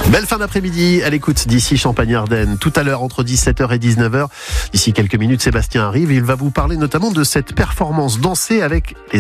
Belle fin d'après-midi à l'écoute d'ici Champagne-Ardenne. Tout à l'heure, entre 17h et 19h, d'ici quelques minutes, Sébastien arrive et il va vous parler notamment de cette performance dansée avec les